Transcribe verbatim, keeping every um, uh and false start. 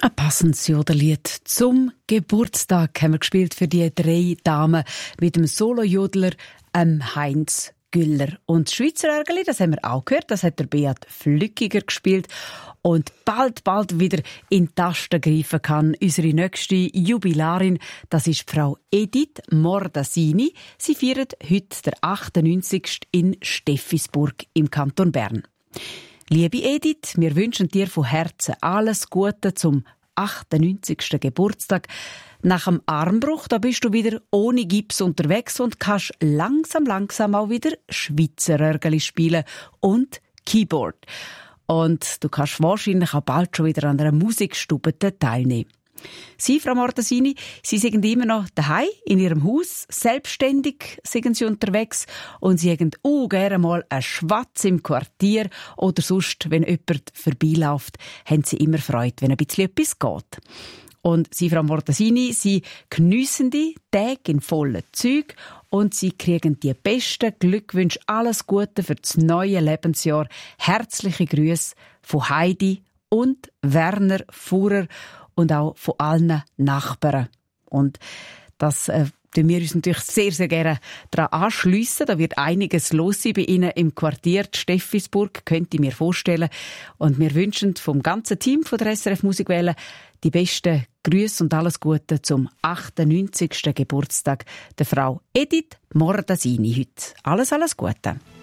Ein passendes Jodellied zum Geburtstag haben wir gespielt für die drei Damen mit dem Solo-Jodler ähm, Heinz Güller. Und das Schweizer Ärgerli, das haben wir auch gehört, das hat der Beat Flückiger gespielt. Und bald, bald wieder in die Tasten greifen kann unsere nächste Jubilarin, das ist Frau Edith Mordasini. Sie feiert heute der achtundneunzigsten in Steffisburg im Kanton Bern. Liebe Edith, wir wünschen dir von Herzen alles Gute zum achtundneunzigsten Geburtstag. Nach dem Armbruch, da bist du wieder ohne Gips unterwegs und kannst langsam, langsam auch wieder Schweizer Örgeli spielen und Keyboard. Und du kannst wahrscheinlich auch bald schon wieder an einer Musikstube teilnehmen. Sie, Frau Mordasini, Sie sind immer noch daheim in Ihrem Haus, selbstständig sind Sie unterwegs und Sie haben auch gerne mal einen Schwatz im Quartier oder sonst, wenn jemand vorbeiläuft, haben Sie immer Freude, wenn ein bisschen etwas geht. Und Sie, Frau Mordasini, Sie geniessen die Tage in vollen Zügen und Sie kriegen die besten Glückwünsche, alles Gute für das neue Lebensjahr. Herzliche Grüße von Heidi und Werner Fuhrer und auch von allen Nachbarn. Und das äh, tun wir uns natürlich sehr, sehr gerne daran anschliessen. Da wird einiges los sein bei Ihnen im Quartier Steffisburg, könnte ich mir vorstellen. Und wir wünschen vom ganzen Team von der S R F Musikwelle die besten Grüße und alles Gute zum achtundneunzigsten Geburtstag der Frau Edith Mordasini heute. Alles, alles Gute.